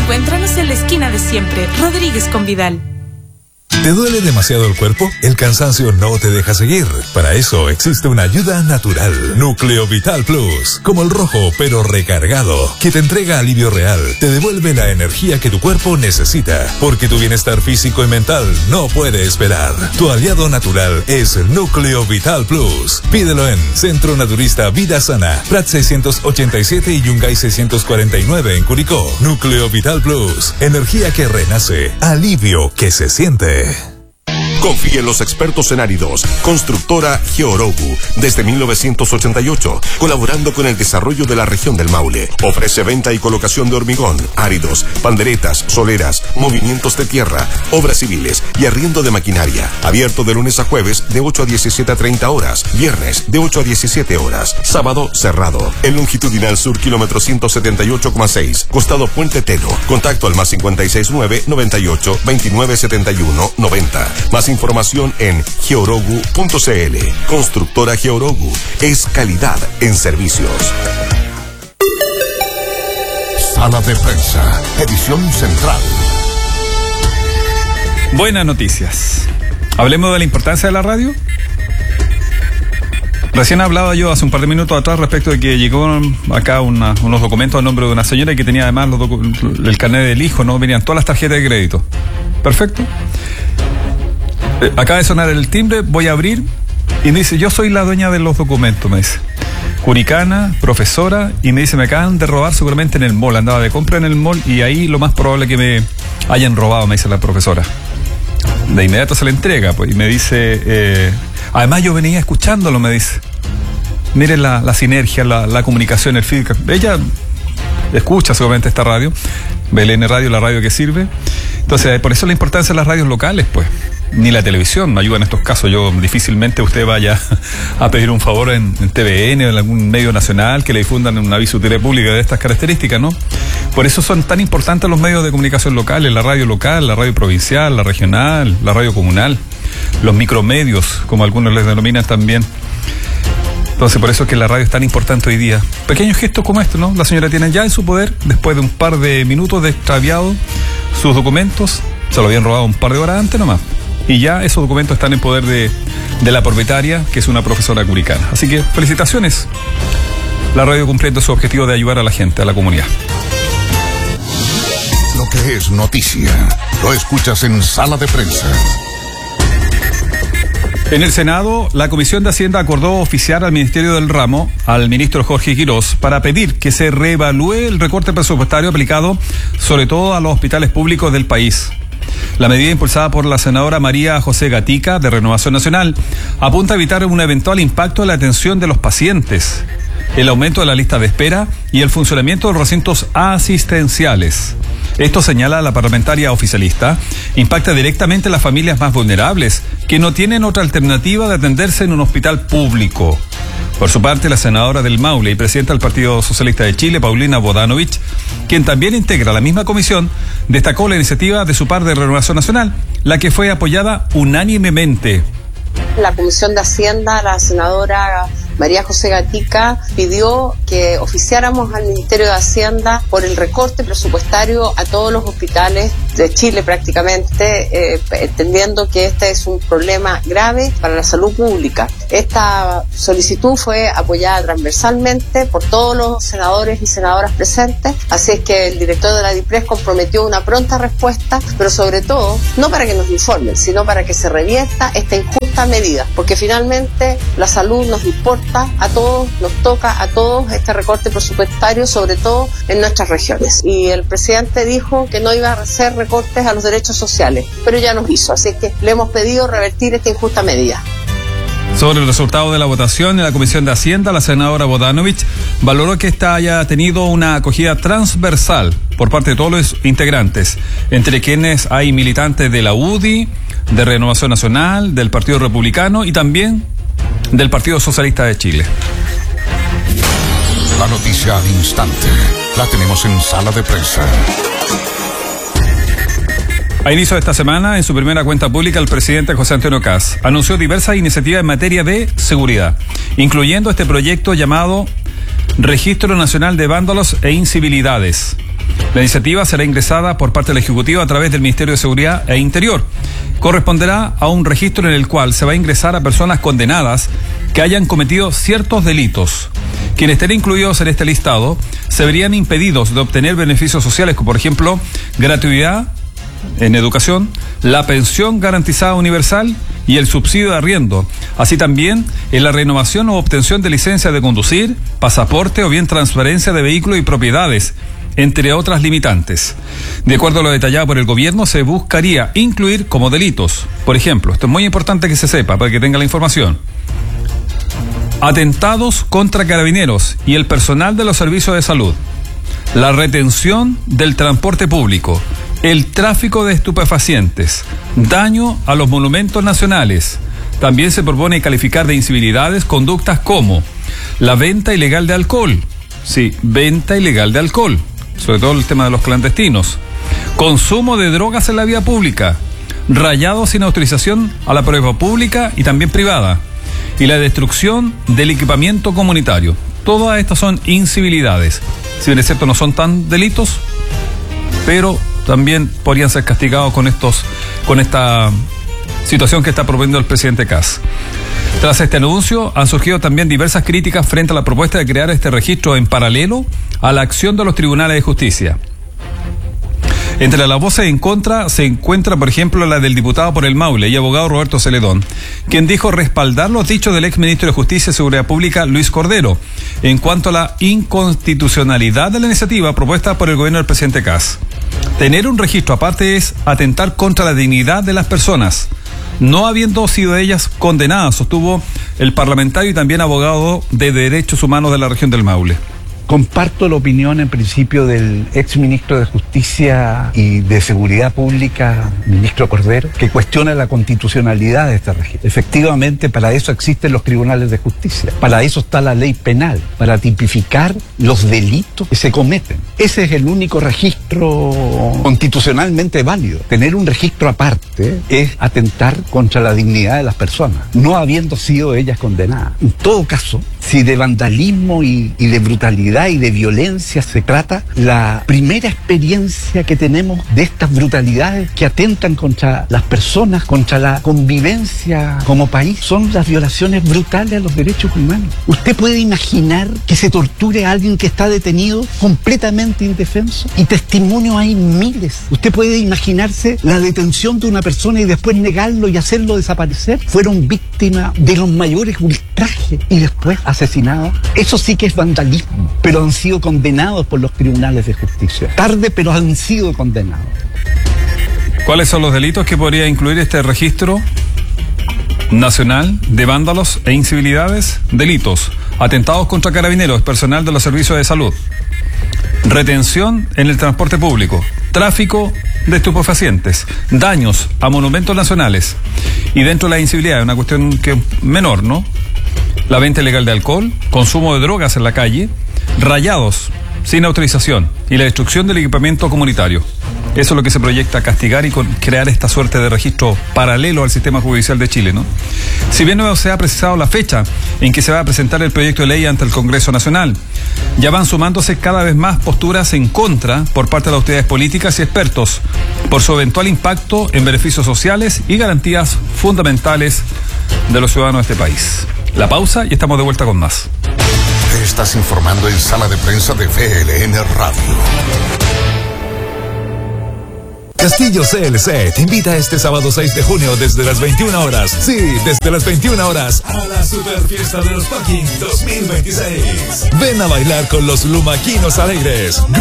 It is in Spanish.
Encuéntranos en la esquina de siempre, Rodríguez con Vidal. ¿Te duele demasiado el cuerpo? El cansancio no te deja seguir. Para eso existe una ayuda natural. Núcleo Vital Plus. Como el rojo, pero recargado. Que te entrega alivio real. Te devuelve la energía que tu cuerpo necesita. Porque tu bienestar físico y mental no puede esperar. Tu aliado natural es Núcleo Vital Plus. Pídelo en Centro Naturista Vida Sana. Prat 687 y Yungay 649 en Curicó. Núcleo Vital Plus. Energía que renace. Alivio que se siente. Confíe en los expertos en áridos. Constructora Georogu, desde 1988, colaborando con el desarrollo de la región del Maule. Ofrece venta y colocación de hormigón, áridos, panderetas, soleras, movimientos de tierra, obras civiles y arriendo de maquinaria. Abierto de lunes a jueves de 8 a 17:30 horas, viernes de 8 a 17 horas, sábado cerrado. El longitudinal sur, kilómetro 178,6, costado Puente Teno. Contacto al +569 98 29 71 90. Más información en georogu.cl. Constructora Georogu es calidad en servicios. Sala de prensa, edición central. Buenas noticias. Hablemos de la importancia de la radio. Recién hablaba yo hace un par de minutos atrás respecto de que llegó acá unos documentos a nombre de una señora que tenía además el carnet del hijo, ¿no? Venían todas las tarjetas de crédito. Perfecto. Acaba de sonar el timbre, voy a abrir y me dice, yo soy la dueña de los documentos, me dice. Curicana, profesora, y me dice, me acaban de robar seguramente en el mall, andaba de compra en el mall y ahí lo más probable que me hayan robado, me dice la profesora. De inmediato se le entrega, pues, y me dice, además yo venía escuchándolo, me dice. Mire la sinergia, la comunicación, el feedback. Ella escucha seguramente esta radio, BLN Radio, la radio que sirve. Entonces, por eso la importancia de las radios locales, pues. Ni la televisión me ayuda en estos casos. Yo difícilmente usted vaya a pedir un favor en TVN o en algún medio nacional que le difundan un aviso de utilidad pública de estas características, ¿no? Por eso son tan importantes los medios de comunicación locales, la radio local, la radio provincial, la regional, la radio comunal, los micromedios, como algunos les denominan también. Entonces, por eso es que la radio es tan importante hoy día. Pequeños gestos como este, ¿no? La señora tiene ya en su poder, después de un par de minutos de extraviado, sus documentos. Se lo habían robado un par de horas antes nomás. Y ya esos documentos están en poder de la propietaria, que es una profesora curicana. Así que, felicitaciones. La radio cumpliendo su objetivo de ayudar a la gente, a la comunidad. Lo que es noticia, lo escuchas en Sala de Prensa. En el Senado, la Comisión de Hacienda acordó oficiar al Ministerio del Ramo, al ministro Jorge Quirós, para pedir que se reevalúe el recorte presupuestario aplicado sobre todo a los hospitales públicos del país. La medida impulsada por la senadora María José Gatica, de Renovación Nacional, apunta a evitar un eventual impacto en la atención de los pacientes, el aumento de la lista de espera y el funcionamiento de los recintos asistenciales. Esto, señala la parlamentaria oficialista, impacta directamente a las familias más vulnerables, que no tienen otra alternativa de atenderse en un hospital público. Por su parte, la senadora del Maule y presidenta del Partido Socialista de Chile, Paulina Bodanovich, quien también integra la misma comisión, destacó la iniciativa de su par de Renovación Nacional, la que fue apoyada unánimemente. La Comisión de Hacienda, la senadora María José Gatica pidió que oficiáramos al Ministerio de Hacienda por el recorte presupuestario a todos los hospitales de Chile prácticamente, entendiendo que este es un problema grave para la salud pública. Esta solicitud fue apoyada transversalmente por todos los senadores y senadoras presentes, así es que el director de la DIPRES comprometió una pronta respuesta, pero sobre todo, no para que nos informen, sino para que se revierta esta injusta medida, porque finalmente la salud nos importa a todos, nos toca a todos este recorte presupuestario, sobre todo en nuestras regiones. Y el presidente dijo que no iba a hacer recortes a los derechos sociales, pero ya nos hizo, así que le hemos pedido revertir esta injusta medida. Sobre el resultado de la votación en la Comisión de Hacienda, la senadora Bodanovich valoró que esta haya tenido una acogida transversal por parte de todos los integrantes, entre quienes hay militantes de la UDI, de Renovación Nacional, del Partido Republicano y también del Partido Socialista de Chile. La noticia al instante la tenemos en Sala de Prensa. A inicio de esta semana, en su primera cuenta pública, el presidente José Antonio Kast anunció diversas iniciativas en materia de seguridad, incluyendo este proyecto llamado Registro Nacional de Vándalos e Incivilidades. La iniciativa será ingresada por parte del Ejecutivo a través del Ministerio de Seguridad e Interior. Corresponderá a un registro en el cual se va a ingresar a personas condenadas que hayan cometido ciertos delitos. Quienes estén incluidos en este listado se verían impedidos de obtener beneficios sociales, como por ejemplo gratuidad en educación, la pensión garantizada universal y el subsidio de arriendo, así también en la renovación o obtención de licencia de conducir, pasaporte o bien transferencia de vehículos y propiedades, entre otras limitantes. De acuerdo a lo detallado por el gobierno, se buscaría incluir como delitos, por ejemplo, esto es muy importante que se sepa para que tenga la información: atentados contra carabineros y el personal de los servicios de salud, la retención del transporte público, el tráfico de estupefacientes, daño a los monumentos nacionales. También se propone calificar de incivilidades conductas como la venta ilegal de alcohol, sí, venta ilegal de alcohol, sobre todo el tema de los clandestinos, consumo de drogas en la vía pública, rayado sin autorización a la prueba pública y también privada, y la destrucción del equipamiento comunitario. Todas estas son incivilidades. Si bien es cierto, no son tan delitos, pero también podrían ser castigados con esta situación que está proponiendo el presidente Kast. Tras este anuncio, han surgido también diversas críticas frente a la propuesta de crear este registro en paralelo a la acción de los tribunales de justicia. Entre las voces en contra se encuentra, por ejemplo, la del diputado por el Maule y abogado Roberto Celedón, quien dijo respaldar los dichos del exministro de Justicia y Seguridad Pública, Luis Cordero, en cuanto a la inconstitucionalidad de la iniciativa propuesta por el gobierno del presidente Kast. Tener un registro aparte es atentar contra la dignidad de las personas, no habiendo sido ellas condenadas, sostuvo el parlamentario y también abogado de Derechos Humanos de la región del Maule. Comparto la opinión en principio del exministro de Justicia y de Seguridad Pública, ministro Cordero, que cuestiona la constitucionalidad de este registro. Efectivamente, para eso existen los tribunales de justicia, para eso está la ley penal, para tipificar los delitos que se cometen. Ese es el único registro constitucionalmente válido. Tener un registro aparte es atentar contra la dignidad de las personas, no habiendo sido ellas condenadas. En todo caso, si de vandalismo y de brutalidad y de violencia se trata, la primera experiencia que tenemos de estas brutalidades que atentan contra las personas, contra la convivencia como país, son las violaciones brutales a los derechos humanos. ¿Usted puede imaginar que se torture a alguien que está detenido completamente indefenso? Y testimonios hay miles. ¿Usted puede imaginarse la detención de una persona y después negarlo y hacerlo desaparecer? Fueron víctimas de los mayores ultrajes y después asesinados. Eso sí que es vandalismo, pero han sido condenados por los tribunales de justicia. Tarde, pero han sido condenados. ¿Cuáles son los delitos que podría incluir este registro nacional de vándalos e incivilidades? Delitos: atentados contra carabineros, personal de los servicios de salud, retención en el transporte público, tráfico de estupefacientes, daños a monumentos nacionales, y dentro de la incivilidad, una cuestión que es menor, ¿no? La venta ilegal de alcohol, consumo de drogas en la calle, rayados sin autorización y la destrucción del equipamiento comunitario. Eso es lo que se proyecta castigar y crear esta suerte de registro paralelo al sistema judicial de Chile, ¿no? Si bien no se ha precisado la fecha en que se va a presentar el proyecto de ley ante el Congreso Nacional, ya van sumándose cada vez más posturas en contra por parte de las autoridades políticas y expertos por su eventual impacto en beneficios sociales y garantías fundamentales de los ciudadanos de este país. La pausa y estamos de vuelta con más. Te estás informando en Sala de Prensa de VLN Radio. Castillo CLC te invita este sábado 6 de junio desde las 21 horas. Sí, desde las 21 horas a la Super Fiesta de los Parking 2026. Ven a bailar con los lumaquinos alegres.